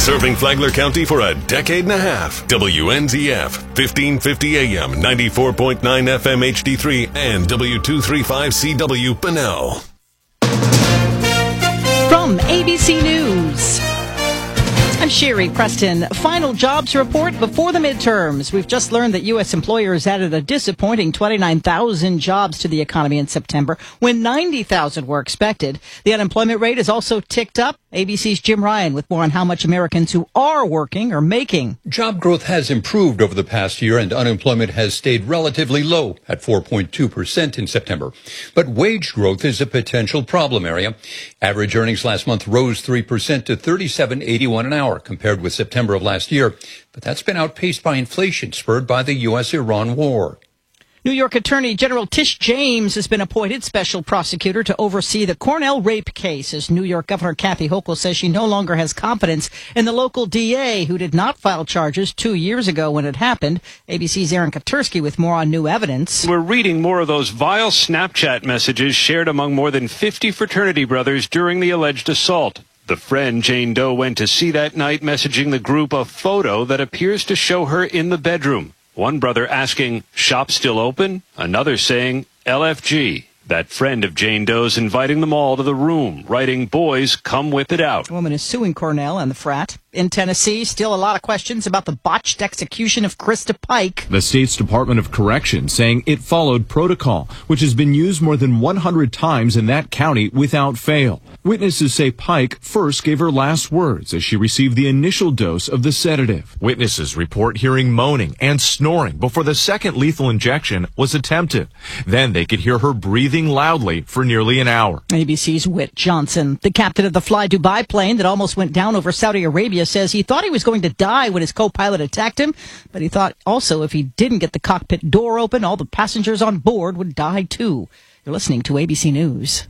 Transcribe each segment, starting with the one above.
Serving Flagler County for a decade and a half. WNZF, 1550 AM, 94.9 FM HD3, and W235CW Bunnell. From ABC News, I'm Sherry Preston. Final jobs report before the midterms. We've just learned that U.S. employers added a disappointing 29,000 jobs to the economy in September, when 90,000 were expected. The unemployment rate has also ticked up. ABC's Jim Ryan with more on how much Americans who are working are making. Job growth has improved over the past year, and unemployment has stayed relatively low at 4.2% in September. But wage growth is a potential problem area. Average earnings last month rose 3% to $37.81 an hour compared with September of last year. But that's been outpaced by inflation spurred by the U.S.-Iran war. New York Attorney General Tish James has been appointed special prosecutor to oversee the Cornell rape case, as New York Governor Kathy Hochul says she no longer has confidence in the local DA, who did not file charges 2 years ago when it happened. ABC's Aaron Katursky with more on new evidence. We're reading more of those vile Snapchat messages shared among more than 50 fraternity brothers during the alleged assault. The friend Jane Doe went to see that night messaging the group a photo that appears to show her in the bedroom. One brother asking, "Shop still open?" Another saying, "LFG." That friend of Jane Doe's inviting them all to the room, writing, "Boys, come whip it out." The woman is suing Cornell and the frat. In Tennessee, still a lot of questions about the botched execution of Krista Pike. The state's Department of Corrections saying it followed protocol, which has been used more than 100 times in that county without fail. Witnesses say Pike first gave her last words as she received the initial dose of the sedative. Witnesses report hearing moaning and snoring before the second lethal injection was attempted. Then they could hear her breathing loudly for nearly an hour. ABC's Whit Johnson, the captain of the Fly Dubai plane that almost went down over Saudi Arabia, says he thought he was going to die when his co-pilot attacked him, but he thought also if he didn't get the cockpit door open, all the passengers on board would die too. You're listening to ABC News.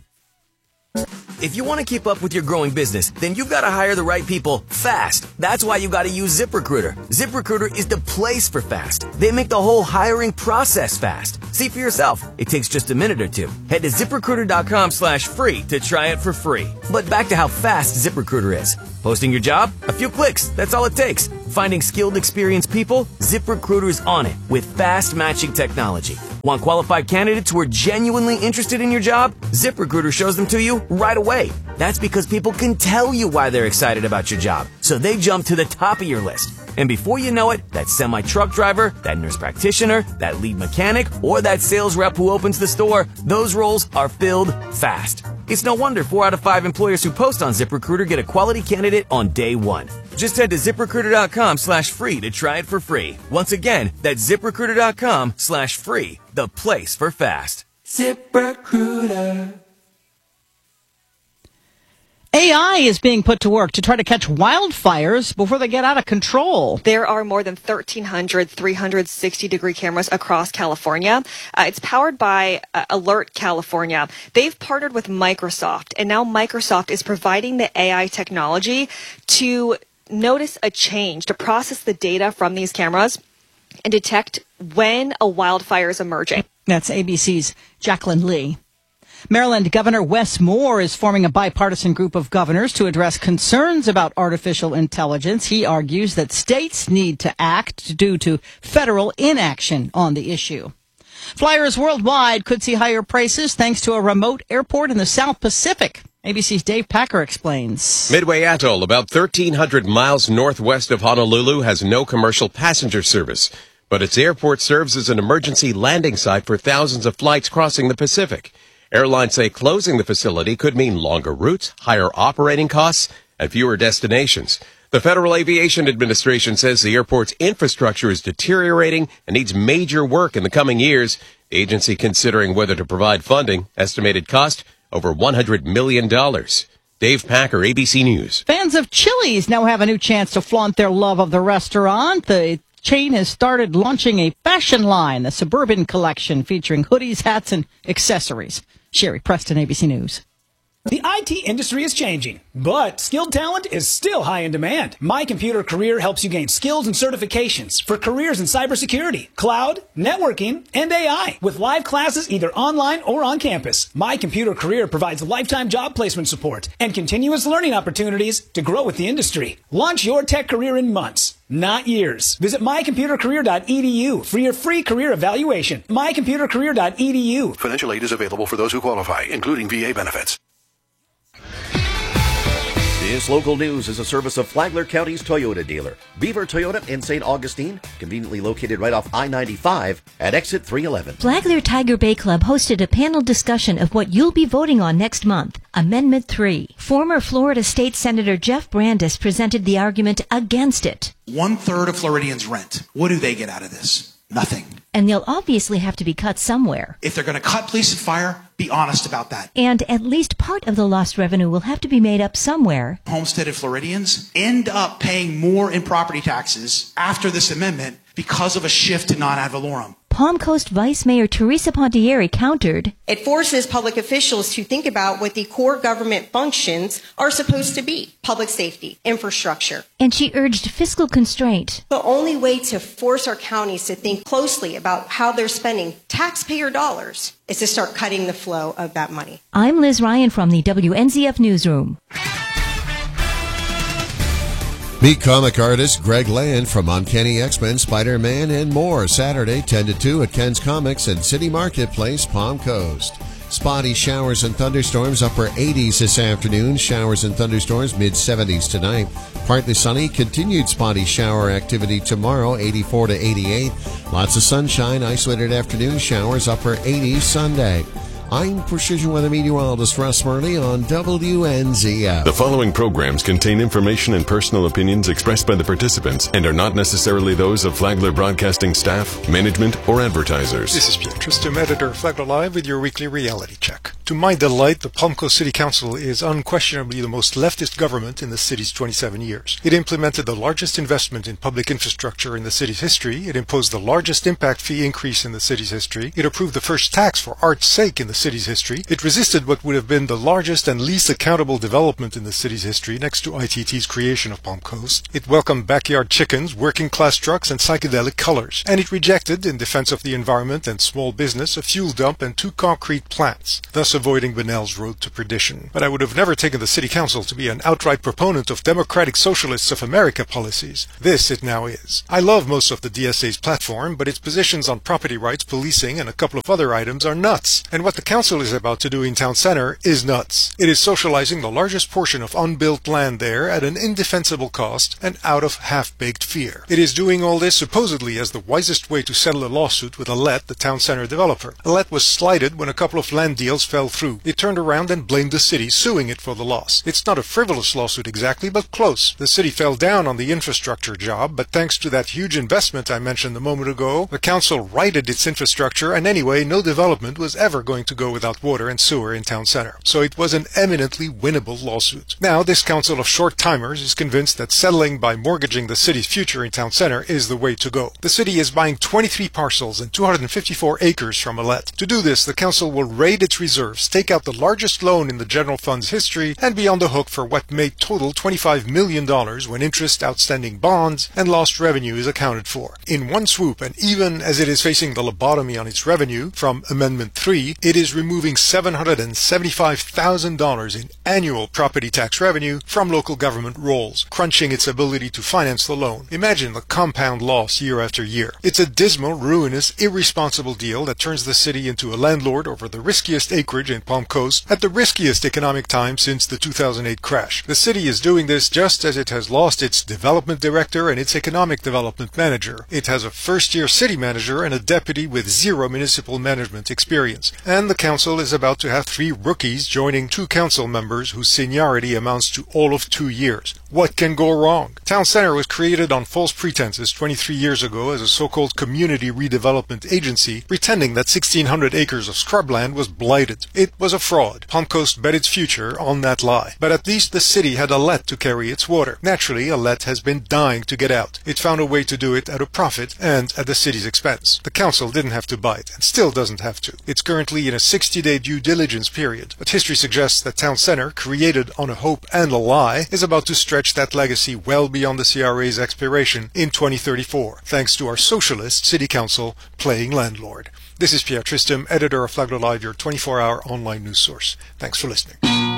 If you want to keep up with your growing business, then you've got to hire the right people fast. That's why you got to use ZipRecruiter. ZipRecruiter is the place for fast. They make the whole hiring process fast. See for yourself. It takes just a minute or two. Head to ZipRecruiter.com/free to try it for free. But back to how fast ZipRecruiter is. Posting your job? A few clicks. That's all it takes. Finding skilled, experienced people? ZipRecruiter is on it with fast matching technology. Want qualified candidates who are genuinely interested in your job? ZipRecruiter shows them to you right away. That's because people can tell you why they're excited about your job, so they jump to the top of your list. And before you know it, that semi-truck driver, that nurse practitioner, that lead mechanic, or that sales rep who opens the store, those roles are filled fast. It's no wonder 4 out of 5 employers who post on ZipRecruiter get a quality candidate on day one. Just head to ZipRecruiter.com/free to try it for free. Once again, that's ZipRecruiter.com/free, the place for fast. ZipRecruiter. AI is being put to work to try to catch wildfires before they get out of control. There are more than 1,300 360-degree cameras across California. It's powered by Alert California. They've partnered with Microsoft, and now Microsoft is providing the AI technology to notice a change, to process the data from these cameras and detect when a wildfire is emerging. That's ABC's Jacqueline Lee. Maryland Governor Wes Moore is forming a bipartisan group of governors to address concerns about artificial intelligence. He argues that states need to act due to federal inaction on the issue. Flyers worldwide could see higher prices thanks to a remote airport in the South Pacific. ABC's Dave Packer explains. Midway Atoll, about 1,300 miles northwest of Honolulu, has no commercial passenger service, but its airport serves as an emergency landing site for thousands of flights crossing the Pacific. Airlines say closing the facility could mean longer routes, higher operating costs, and fewer destinations. The Federal Aviation Administration says the airport's infrastructure is deteriorating and needs major work in the coming years. The agency considering whether to provide funding. Estimated cost, over $100 million. Dave Packer, ABC News. Fans of Chili's now have a new chance to flaunt their love of the restaurant. The chain has started launching a fashion line, the Suburban Collection, featuring hoodies, hats, and accessories. Sherry Preston, ABC News. The IT industry is changing, but skilled talent is still high in demand. My Computer Career helps you gain skills and certifications for careers in cybersecurity, cloud, networking, and AI, with live classes either online or on campus. My Computer Career provides lifetime job placement support and continuous learning opportunities to grow with the industry. Launch your tech career in months, not years. Visit mycomputercareer.edu for your free career evaluation. mycomputercareer.edu. Financial aid is available for those who qualify, including VA benefits. This local news is a service of Flagler County's Toyota dealer, Beaver Toyota in St. Augustine, conveniently located right off I-95 at exit 311. Flagler Tiger Bay Club hosted a panel discussion of what you'll be voting on next month, Amendment 3. Former Florida State Senator Jeff Brandes presented the argument against it. 1/3 of Floridians rent. What do they get out of this? Nothing. And they'll obviously have to be cut somewhere. If they're going to cut police and fire, be honest about that. And at least part of the lost revenue will have to be made up somewhere. Homesteaded Floridians end up paying more in property taxes after this amendment because of a shift to non-ad valorem. Palm Coast Vice Mayor Teresa Pontieri countered, "It forces public officials to think about what the core government functions are supposed to be: public safety, infrastructure." And she urged fiscal constraint. The only way to force our counties to think closely about how they're spending taxpayer dollars is to start cutting the flow of that money. I'm Liz Ryan from the WNZF Newsroom. Meet comic artist Greg Land from Uncanny X-Men, Spider-Man, and more. Saturday, 10 to 2 at Ken's Comics and City Marketplace, Palm Coast. Spotty showers and thunderstorms, upper 80s this afternoon. Showers and thunderstorms, mid-70s tonight. Partly sunny, continued spotty shower activity tomorrow, 84 to 88. Lots of sunshine, isolated afternoon showers, upper 80s Sunday. I'm Precision Weather Meteorologist Russ Murley on WNZF. The following programs contain information and personal opinions expressed by the participants and are not necessarily those of Flagler Broadcasting staff, management, or advertisers. This is Pierre Tristram, editor of Flagler Live, with your weekly reality check. To my delight, the Palm Coast City Council is unquestionably the most leftist government in the city's 27 years. It implemented the largest investment in public infrastructure in the city's history. It imposed the largest impact fee increase in the city's history. It approved the first tax for art's sake in the city's history. It resisted what would have been the largest and least accountable development in the city's history, next to ITT's creation of Palm Coast. It welcomed backyard chickens, working-class trucks, and psychedelic colors. And it rejected, in defense of the environment and small business, a fuel dump and 2 concrete plants, thus avoiding Bunnell's road to perdition. But I would have never taken the city council to be an outright proponent of Democratic Socialists of America policies. This it now is. I love most of the DSA's platform, but its positions on property rights, policing, and a couple of other items are nuts. And what the council is about to do in Town Center is nuts. It is socializing the largest portion of unbuilt land there at an indefensible cost and out of half-baked fear. It is doing all this supposedly as the wisest way to settle a lawsuit with Alette, the Town Center developer. Alette was slighted when a couple of land deals fell through. It turned around and blamed the city, suing it for the loss. It's not a frivolous lawsuit exactly, but close. The city fell down on the infrastructure job, but thanks to that huge investment I mentioned a moment ago, the council righted its infrastructure, and anyway, no development was ever going to go without water and sewer in Town Center. So it was an eminently winnable lawsuit. Now, this council of short-timers is convinced that settling by mortgaging the city's future in Town Center is the way to go. The city is buying 23 parcels and 254 acres from Alette. To do this, the council will raid its reserves, take out the largest loan in the general fund's history, and be on the hook for what may total $25 million when interest, outstanding bonds, and lost revenue is accounted for. In one swoop, and even as it is facing the lobotomy on its revenue from Amendment 3, it is removing $775,000 in annual property tax revenue from local government rolls, crunching its ability to finance the loan. Imagine the compound loss year after year. It's a dismal, ruinous, irresponsible deal that turns the city into a landlord over the riskiest acreage in Palm Coast at the riskiest economic time since the 2008 crash. The city is doing this just as it has lost its development director and its economic development manager. It has a first-year city manager and a deputy with 0 municipal management experience. And the council is about to have 3 rookies joining 2 council members whose seniority amounts to all of 2 years. What can go wrong? Town Center was created on false pretenses 23 years ago as a so-called community redevelopment agency, pretending that 1,600 acres of scrubland was blighted. It was a fraud. Palm Coast bet its future on that lie. But at least the city had Alette to carry its water. Naturally, Alette has been dying to get out. It found a way to do it at a profit and at the city's expense. The council didn't have to bite, and still doesn't have to. It's currently in a 60-day due diligence period. But history suggests that Town Center, created on a hope and a lie, is about to stretch that legacy well beyond the CRA's expiration in 2034, thanks to our socialist city council playing landlord. This is Pierre Tristam, editor of Flagler Live, your 24-hour online news source. Thanks for listening.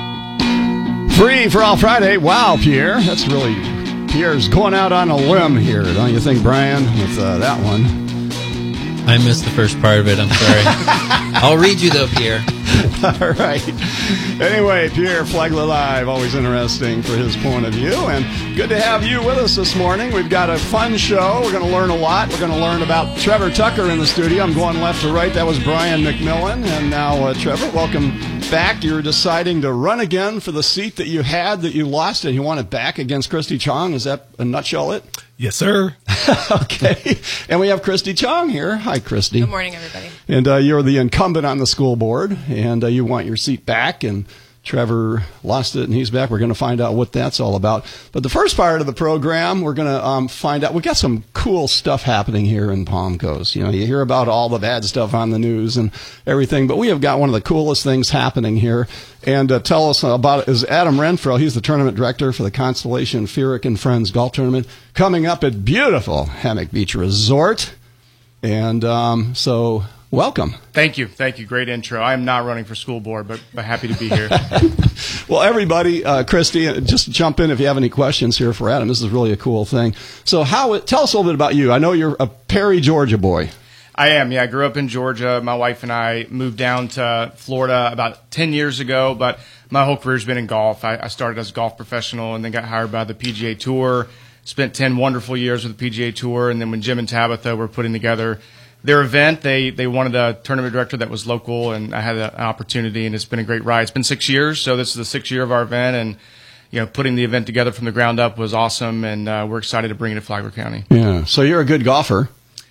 Free for All Friday. Wow, Pierre. That's really... Pierre's going out on a limb here, don't you think, Brian, with that one? I missed the first part of it. I'm sorry. I'll read you, though, Pierre. All right. Anyway, Pierre, Flagler Live, always interesting for his point of view. And good to have you with us this morning. We've got a fun show. We're going to learn a lot. We're going to learn about Trevor Tucker in the studio. I'm going left to right. That was Brian McMillan. And now, Trevor, welcome back. You're deciding to run again for the seat that you had, that you lost, and you want it back against Christy Chong. Is that a nutshell it? Yes, sir. Okay. And we have Christy Chong here. Hi, Christy. Good morning, everybody. And you're the incumbent on the school board, and you want your seat back, and Trevor lost it, and he's back. We're going to find out what that's all about. But the first part of the program, we're going to find out. We've got some cool stuff happening here in Palm Coast. You know, you hear about all the bad stuff on the news and everything, but we have got one of the coolest things happening here. And tell us about it is Adam Renfro. He's the tournament director for the Constellation Furyk and Friends Golf Tournament coming up at beautiful Hammock Beach Resort. And so... welcome. Thank you. Thank you. Great intro. I am not running for school board, but happy to be here. Well, everybody, Christy, just jump in if you have any questions here for Adam. This is really a cool thing. So tell us a little bit about you. I know you're a Perry, Georgia boy. I am, yeah. I grew up in Georgia. My wife and I moved down to Florida about 10 years ago, but my whole career's been in golf. I started as a golf professional and then got hired by the PGA Tour, spent 10 wonderful years with the PGA Tour, and then when Jim and Tabitha were putting together their event, they wanted a tournament director that was local, and I had an opportunity, and it's been a great ride. It's been 6 years, so this is the 6th year of our event, and you know, putting the event together from the ground up was awesome, and we're excited to bring it to Flagler County. Yeah, so you're a good golfer.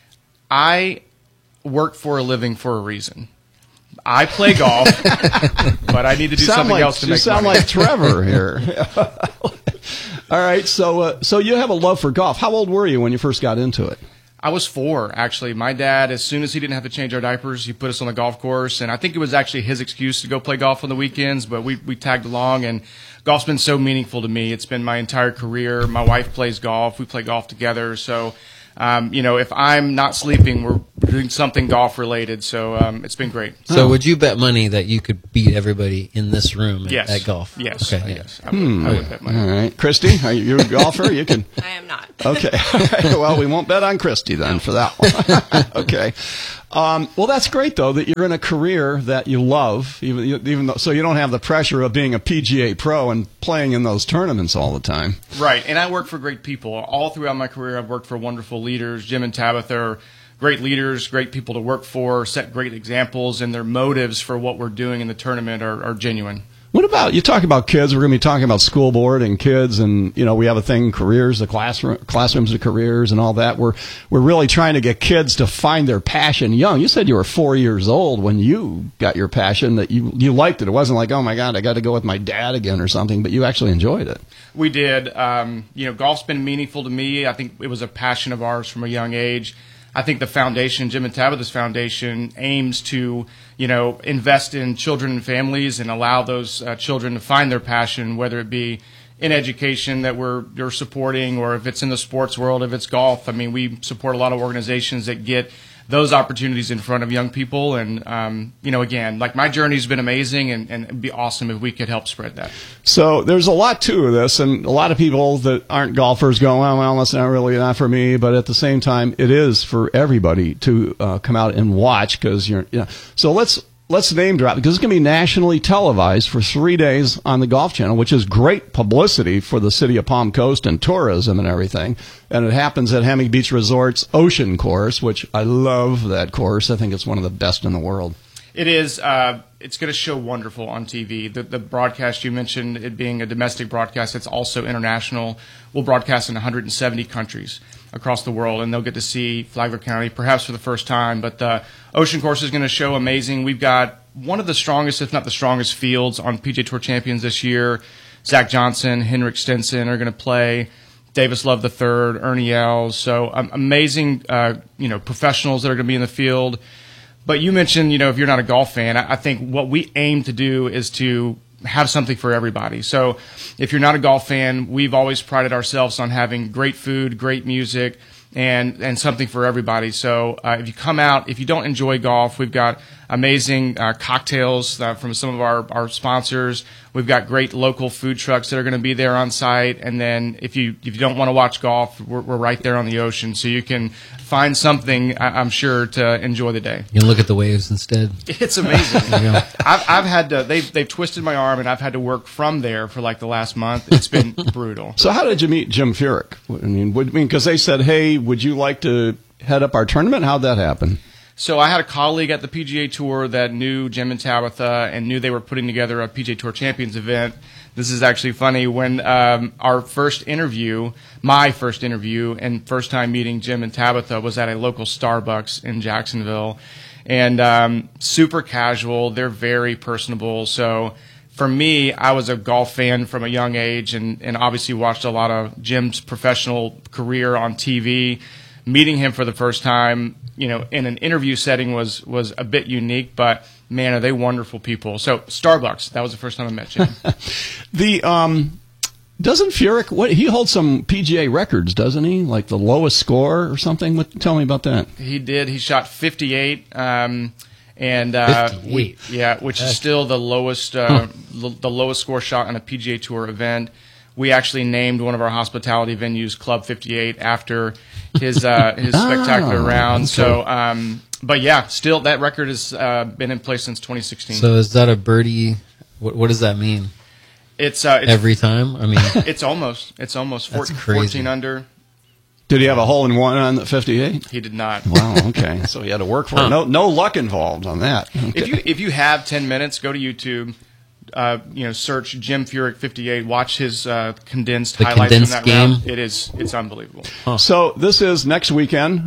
I work for a living for a reason. I play golf, but I need to do something else to make money. You sound like Trevor here. All right, so you have a love for golf. How old were you when you first got into it? I was 4, actually. My dad, as soon as he didn't have to change our diapers, he put us on the golf course, and I think it was actually his excuse to go play golf on the weekends, but we tagged along, and golf's been so meaningful to me. It's been my entire career. My wife plays golf. We play golf together, so... you know, if I'm not sleeping, we're doing something golf related. So it's been great. So would you bet money that you could beat everybody in this room at golf? Yes. Okay. Yes. I would bet money. All right. Christy, are you a golfer? You can. I am not. Okay. All right. Well, we won't bet on Christy then for that one. Okay. Well, that's great, though, that you're in a career that you love, even though, so you don't have the pressure of being a PGA pro and playing in those tournaments all the time. Right, and I work for great people. All throughout my career, I've worked for wonderful leaders. Jim and Tabitha are great leaders, great people to work for, set great examples, and their motives for what we're doing in the tournament are genuine. What about, you talk about kids, we're going to be talking about school board and kids, and, you know, we have a thing, careers, the classrooms of careers and all that. We're really trying to get kids to find their passion young. You said you were 4 years old when you got your passion, that you liked it. It wasn't like, oh my God, I got to go with my dad again or something, but you actually enjoyed it. We did. You know, golf's been meaningful to me. I think it was a passion of ours from a young age. I think the foundation, Jim and Tabitha's foundation, aims to, you know, invest in children and families and allow those children to find their passion, whether it be in education that you're supporting, or if it's in the sports world, if it's golf. I mean, we support a lot of organizations that get those opportunities in front of young people. And, you know, again, like, my journey's been amazing, and it'd be awesome if we could help spread that. So there's a lot to this, and a lot of people that aren't golfers go, well, that's not for me. But at the same time, it is for everybody to come out and watch, because so let's name drop, because it's going to be nationally televised for 3 days on the Golf Channel, which is great publicity for the city of Palm Coast and tourism and everything. And it happens at Hammock Beach Resort's Ocean Course, which I love that course. I think it's one of the best in the world. It is. It's going to show wonderful on TV. The broadcast, you mentioned it being a domestic broadcast, it's also international. We'll broadcast in 170 countries across the world, and they'll get to see Flagler County perhaps for the first time. But the Ocean Course is going to show amazing. We've got one of the strongest, if not the strongest, fields on PGA Tour Champions this year. Zach Johnson, Henrik Stenson are going to play. Davis Love III, Ernie Els. So amazing, professionals that are going to be in the field. But you mentioned, if you're not a golf fan, I think what we aim to do is to have something for everybody. So if you're not a golf fan, we've always prided ourselves on having great food, great music, and something for everybody. So if you come out, if you don't enjoy golf, we've got amazing cocktails from some of our sponsors. We've got great local food trucks that are going to be there on site. And then if you don't want to watch golf, we're right there on the ocean. So you can find something, I'm sure, to enjoy the day. You can look at the waves instead. It's amazing. I've had to, they've twisted my arm, and I've had to work from there for like the last month. It's been brutal. So how did you meet Jim Furyk? I mean, because they said, hey, would you like to head up our tournament? How'd that happen? So I had a colleague at the PGA Tour that knew Jim and Tabitha and knew they were putting together a PGA Tour Champions event. This is actually funny. When my first interview and first time meeting Jim and Tabitha was at a local Starbucks in Jacksonville. And super casual. They're very personable. So for me, I was a golf fan from a young age and obviously watched a lot of Jim's professional career on TV. Meeting him for the first time, in an interview setting was a bit unique, but man, are they wonderful people. So Starbucks, that was the first time I met Jim. Doesn't Furyk, he holds some PGA records, doesn't he? Like the lowest score or something? Tell me about that. He did. He shot 58. 58. Which is still the lowest the lowest score shot on a PGA Tour event. We actually named one of our hospitality venues Club 58 after his spectacular round. Okay. So, but yeah, still that record has been in place since 2016. So is that a birdie? What does that mean? It's every time. I mean, it's almost 14 under. Did he have a hole in one on the 58? He did not. Wow. Okay. So he had to work for it. No luck involved on that. Okay. If you have 10 minutes, go to YouTube. Search Jim Furyk 58. Watch his condensed highlights from that game. round. It's unbelievable. So this is next weekend,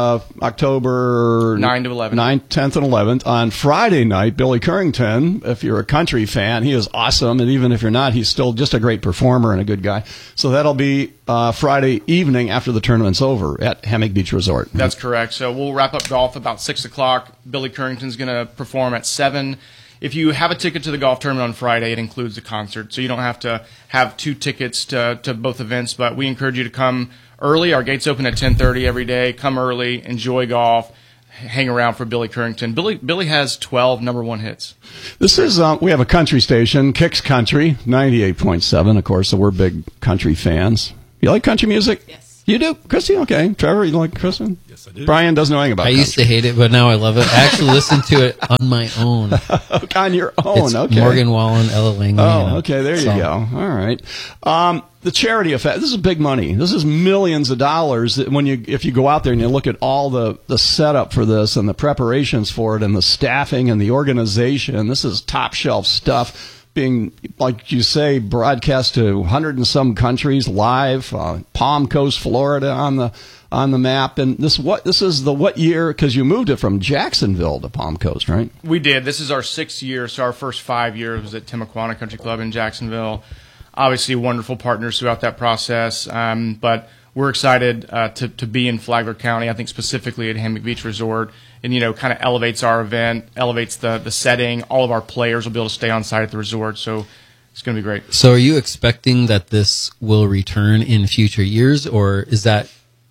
October 9 to 11. 9th, 10th, and 11th. On Friday night, Billy Currington, if you're a country fan, he is awesome. And even if you're not, he's still just a great performer and a good guy. So that'll be Friday evening after the tournament's over at Hammock Beach Resort. That's correct. So we'll wrap up golf about 6 o'clock. Billy Currington's going to perform at 7. If you have a ticket to the golf tournament on Friday, it includes a concert, so you don't have to have 2 tickets to both events. But we encourage you to come early. Our gates open at 10:30 every day. Come early, enjoy golf, hang around for Billy Currington. Billy has 12 number 1 hits. This is we have a country station, Kicks Country 98.7. Of course, so we're big country fans. You like country music? Yes. You do, Christy? Okay. Trevor, you like Christy? Yes, I do. Brian doesn't know anything about country. I used to hate it, but now I love it. I actually listen to it on my own. On your own, it's okay. Morgan Wallen, Ella Langley. Oh, okay, there you go. All right. The charity effect, this is big money. This is millions of dollars. If you go out there and you look at all the setup for this and the preparations for it and the staffing and the organization, this is top shelf stuff. Being, like you say, broadcast to 100 and some countries live, Palm Coast, Florida on the map. And this is the what year? Because you moved it from Jacksonville to Palm Coast, right? We did. This is our 6th year. So our first 5 years was at Timuquana Country Club in Jacksonville. Obviously, wonderful partners throughout that process. But we're excited to be in Flagler County. I think specifically at Hammock Beach Resort. And, kind of elevates our event, elevates the setting. All of our players will be able to stay on site at the resort, so it's going to be great. So are you expecting that this will return in future years, or is that,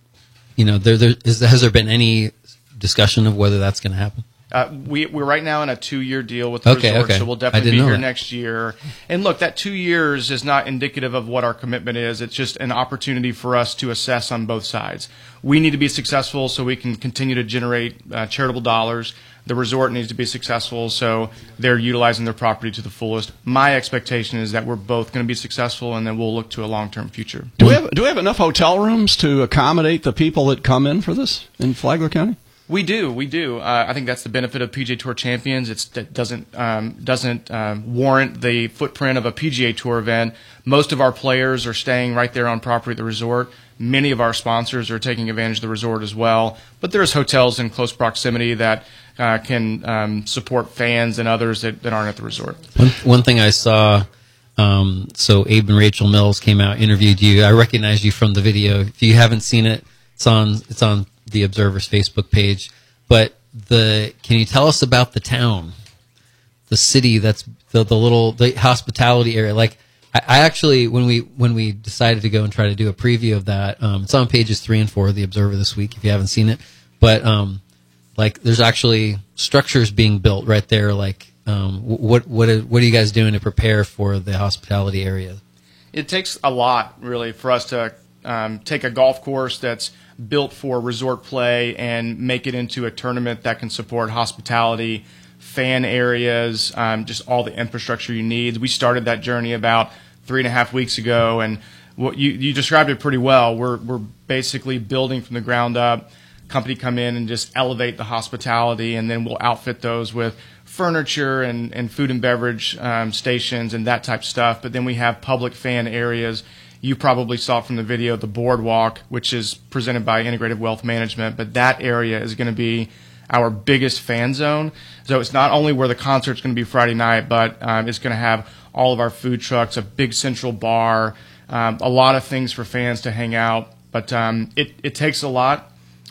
has there been any discussion of whether that's going to happen? We're right now in a 2-year deal with the resort, so we'll definitely be here next year. And look, that 2 years is not indicative of what our commitment is. It's just an opportunity for us to assess on both sides. We need to be successful so we can continue to generate charitable dollars. The resort needs to be successful so they're utilizing their property to the fullest. My expectation is that we're both going to be successful, and then we'll look to a long-term future. Do we have enough hotel rooms to accommodate the people that come in for this in Flagler County? We do. I think that's the benefit of PGA Tour Champions. It doesn't warrant the footprint of a PGA Tour event. Most of our players are staying right there on property at the resort. Many of our sponsors are taking advantage of the resort as well. But there's hotels in close proximity that can support fans and others that aren't at the resort. One thing I saw, so Abe and Rachel Mills came out, interviewed you. I recognized you from the video. If you haven't seen it, it's on the Observer's Facebook page. But can you tell us about the town, the city that's the hospitality area? Like, I actually, when we decided to go and try to do a preview of that, it's on pages 3 and 4 of the Observer this week if you haven't seen it. But like, there's actually structures being built right there. Like, what are you guys doing to prepare for the hospitality area? It takes a lot, really, for us to take a golf course that's built for resort play and make it into a tournament that can support hospitality, fan areas, just all the infrastructure you need. We started that journey about 3.5 weeks ago, and what you described it pretty well. We're basically building from the ground up. Company come in and just elevate the hospitality, and then we'll outfit those with furniture and food and beverage stations and that type of stuff. But then we have public fan areas. You probably saw from the video the boardwalk, which is presented by Integrated Wealth Management, but that area is going to be our biggest fan zone. So it's not only where the concert's going to be Friday night, but it's going to have all of our food trucks, a big central bar, a lot of things for fans to hang out. But it takes a lot.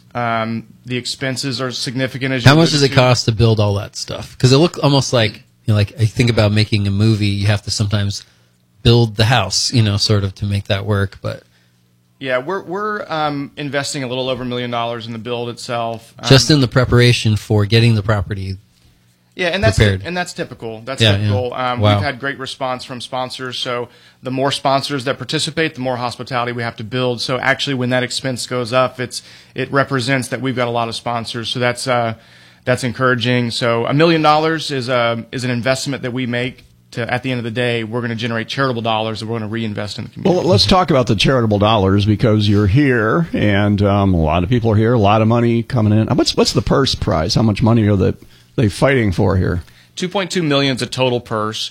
The expenses are significant. How much does it cost to build all that stuff? Because it looks almost like, like I think about making a movie, you have to sometimes build the house, sort of to make that work. But yeah, we're investing a little over $1 million in the build itself. Just in the preparation for getting the property. Yeah, and that's typical. That's typical. Yeah. We've had great response from sponsors. So the more sponsors that participate, the more hospitality we have to build. So actually, when that expense goes up, it represents that we've got a lot of sponsors. So that's encouraging. So $1 million is an investment that we make. At the end of the day, we're going to generate charitable dollars that we're going to reinvest in the community. Well, let's talk about the charitable dollars, because you're here, and a lot of people are here, a lot of money coming in. What's the purse prize? How much money are they fighting for here? $2.2 million is a total purse.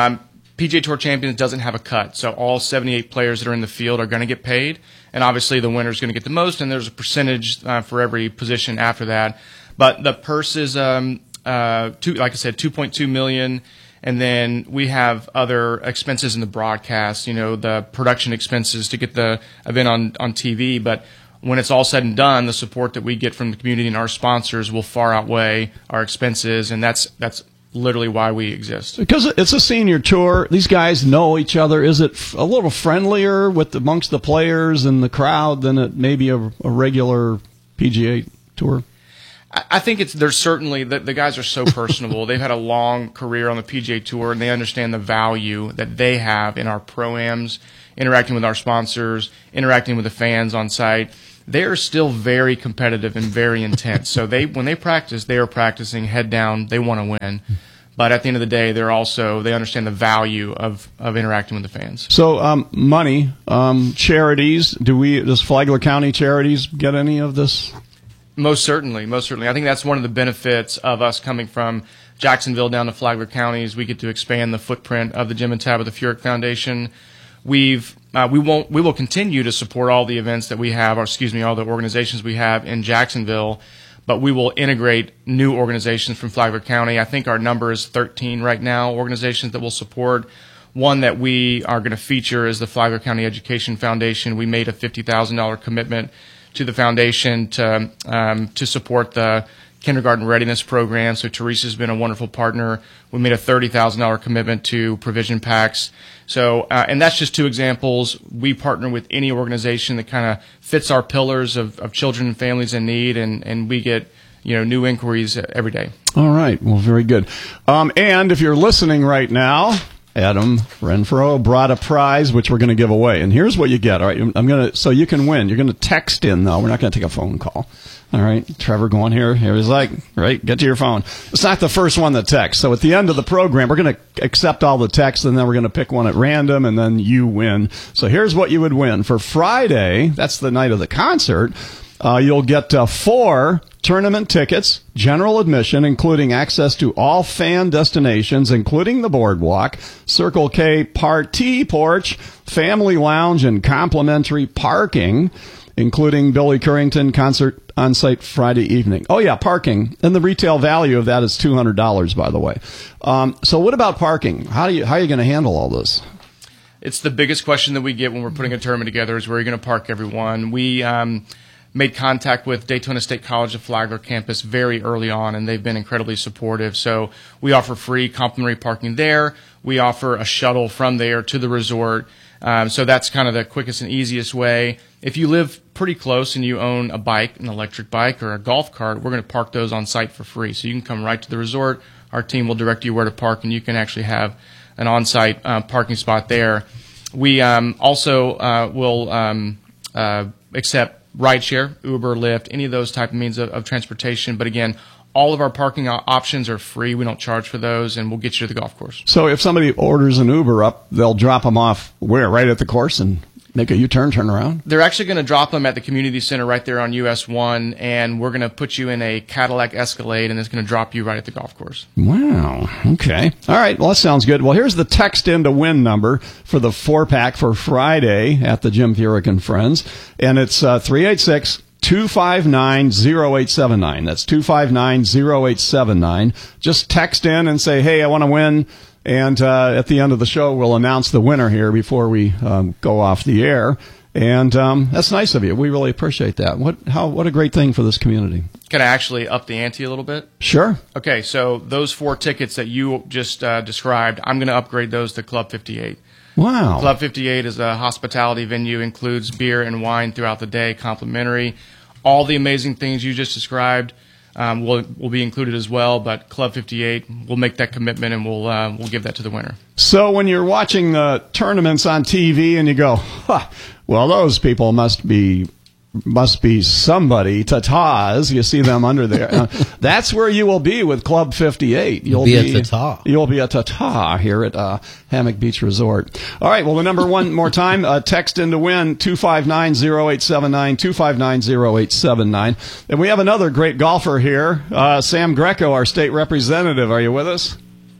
PGA Tour Champions doesn't have a cut, so all 78 players that are in the field are going to get paid, and obviously the winner is going to get the most, and there's a percentage for every position after that. But the purse is, like I said, $2.2 million. And then we have other expenses in the broadcast, the production expenses to get the event on TV. But when it's all said and done, the support that we get from the community and our sponsors will far outweigh our expenses, and that's literally why we exist. Because it's a senior tour. These guys know each other. Is it a little friendlier amongst the players and the crowd than it may be a regular PGA Tour? I think there's certainly the guys are so personable. They've had a long career on the PGA Tour, and they understand the value that they have in our pro-ams, interacting with our sponsors, interacting with the fans on site. They are still very competitive and very intense. So when they practice, they are practicing head down. They want to win. But at the end of the day, they understand the value of interacting with the fans. So money, charities. Does Flagler County Charities get any of this? Most certainly. I think that's one of the benefits of us coming from Jacksonville down to Flagler County is we get to expand the footprint of the Jim and Tabitha Furyk Foundation. We will continue to support all the events that we have, all the organizations we have in Jacksonville, but we will integrate new organizations from Flagler County. I think our number is 13 right now, organizations that we'll support. One that we are going to feature is the Flagler County Education Foundation. We made a $50,000 commitment to the foundation to support the kindergarten readiness program. So Teresa's been a wonderful partner. We made a $30,000 commitment to provision packs. So, and that's just two examples. We partner with any organization that kind of fits our pillars of children and families in need, and we get new inquiries every day. All right. Well, very good. And if you're listening right now, Adam Renfro brought a prize, which we're going to give away. And here's what you get. All right, so you can win. You're going to text in, though. We're not going to take a phone call. All right, Trevor going here. He's like, right, get to your phone. It's not the first one that texts. So at the end of the program, we're going to accept all the texts, and then we're going to pick one at random, and then you win. So here's what you would win. For Friday, that's the night of the concert, you'll get 4 tournament tickets, general admission, including access to all fan destinations, including the boardwalk, Circle K party porch, family lounge, and complimentary parking, including Billy Currington concert on site Friday evening. Oh yeah, parking. And the retail value of that is $200, by the way. So what about parking? How are you going to handle all this? It's the biggest question that we get when we're putting a tournament together is where are you going to park everyone? made contact with Daytona State College of Flagler campus very early on, and they've been incredibly supportive. So we offer free complimentary parking there. We offer a shuttle from there to the resort. So that's kind of the quickest and easiest way. If you live pretty close and you own a bike, an electric bike or a golf cart, we're going to park those on site for free. So you can come right to the resort. Our team will direct you where to park, and you can actually have an on-site parking spot there. We also will accept rideshare, Uber, Lyft, any of those type of means of transportation. But again, all of our parking options are free. We don't charge for those, and we'll get you to the golf course. So if somebody orders an Uber up, they'll drop them off where? Right at the course and make a U-turn, turn around? They're actually going to drop them at the community center right there on US 1, and we're going to put you in a Cadillac Escalade, and it's going to drop you right at the golf course. Wow. Okay. All right. Well, that sounds good. Well, here's the text in to win number for the 4-pack for Friday at the Jim Furyk and Friends, and it's 386-259-0879. That's 259-0879. Just text in and say, hey, I want to win. And at the end of the show, we'll announce the winner here before we go off the air. And that's nice of you. We really appreciate that. What a great thing for this community. Can I actually up the ante a little bit? Sure. Okay, so those 4 tickets that you just described, I'm going to upgrade those to Club 58. Wow. Club 58 is a hospitality venue, includes beer and wine throughout the day, complimentary. All the amazing things you just described will be included as well, but Club 58, we'll make that commitment, and we'll give that to the winner. So when you're watching the tournaments on TV and you go, well, those people must be somebody, Tatas. You see them under there. That's where you will be with Club 58. You'll be a Tata. You'll be a Tata here at Hammock Beach Resort. All right. Well, the number one more time, text in to win 259-0879, 259-0879. And we have another great golfer here, Sam Greco, our state representative. Are you with us?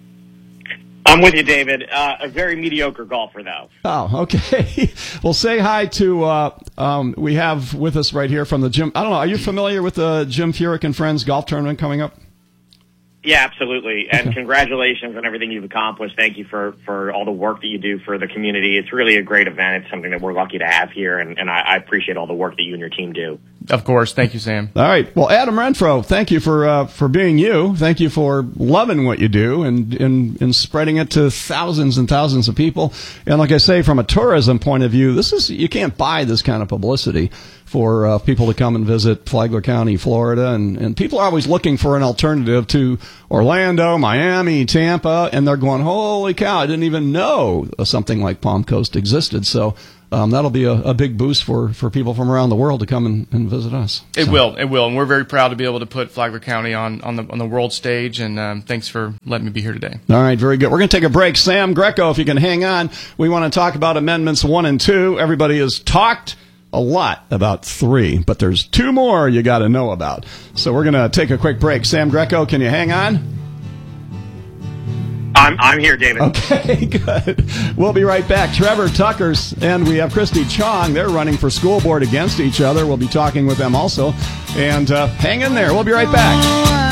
I'm with you, David. A very mediocre golfer, though. Oh, okay. Well, say hi to, we have with us right here from the Jim. I don't know, are you familiar with the Jim Furyk and Friends golf tournament coming up? Yeah, absolutely. And congratulations on everything you've accomplished. Thank you for all the work that you do for the community. It's really a great event. It's something that we're lucky to have here, and I appreciate all the work that you and your team do. Of course. Thank you, Sam. All right. Well, Adam Renfro, thank you for being you. Thank you for loving what you do and spreading it to thousands and thousands of people. And like I say, from a tourism point of view, you can't buy this kind of publicity for people to come and visit Flagler County, Florida. And people are always looking for an alternative to Orlando, Miami, Tampa, and they're going, holy cow, I didn't even know something like Palm Coast existed. So that'll be a big boost for people from around the world to come and visit us. It will, and we're very proud to be able to put Flagler County on the world stage, and thanks for letting me be here today. All right, very good. We're going to take a break. Sam Greco, if you can hang on, we want to talk about Amendments 1 and 2. Everybody has talked a lot about 3, but there's 2 more you got to know about. So we're going to take a quick break. Sam Greco, can you hang on? I'm here, David. Okay, good. We'll be right back. Trevor Tuckers and we have Christy Chong. They're running for school board against each other. We'll be talking with them also. And hang in there. We'll be right back.